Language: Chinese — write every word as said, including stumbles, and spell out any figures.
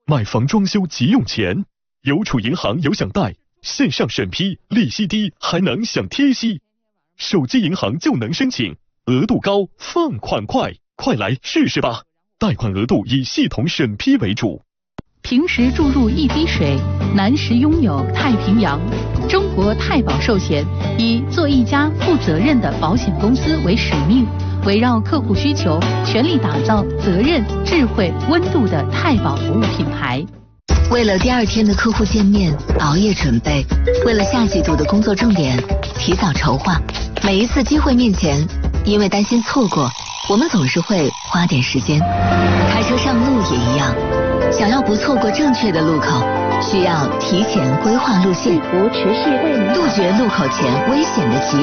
买房装修急用钱，邮储银行有享贷，线上审批，利息低，还能享贴息。手机银行就能申请，额度高，放款快，快来试试吧！贷款额度以系统审批为主。 平时注入一滴水，南时拥有太平洋。中国太保寿险以做一家负责任的保险公司为使命，围绕客户需求，全力打造责任、智慧、温度的太保服务品牌。 为了第二天的客户见面，熬夜准备；为了下季度的工作重点，提早筹划。每一次机会面前，因为担心错过，我们总是会花点时间。开车上路也一样，想要不错过正确的路口，需要提前规划路线，杜绝路口前危险的急